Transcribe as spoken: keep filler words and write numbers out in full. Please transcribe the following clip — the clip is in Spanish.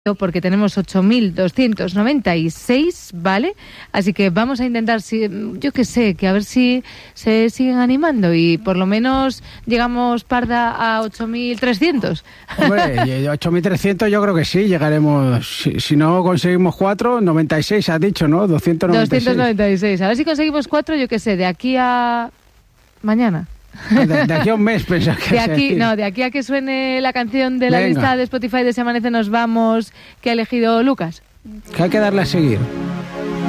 porque tenemos ocho mil doscientos noventa y seis, ¿vale? Así que vamos a intentar, si, yo qué sé, que a ver si se siguen animando y por lo menos llegamos, Parda, a ocho mil trescientos. Hombre, ocho mil trescientos yo creo que sí, llegaremos. Si, si no conseguimos cuatro, noventa y seis has dicho, ¿no? doscientos noventa y seis. doscientos noventa y seis. A ver si conseguimos cuatro, yo qué sé, de aquí a mañana. De, de aquí a un mes, pensás que de aquí, no, de aquí a que suene la canción de la Venga. lista de Spotify de Se Amanece Nos Vamos, que ha elegido Lucas. Que hay que darle a seguir.